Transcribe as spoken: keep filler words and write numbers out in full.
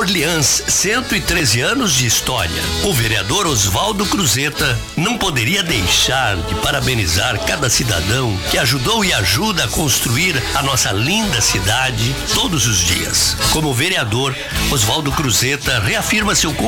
Orleans, cento e treze anos de história. O vereador Oswaldo Cruzeta não poderia deixar de parabenizar cada cidadão que ajudou e ajuda a construir a nossa linda cidade todos os dias. Como vereador, Oswaldo Cruzeta reafirma seu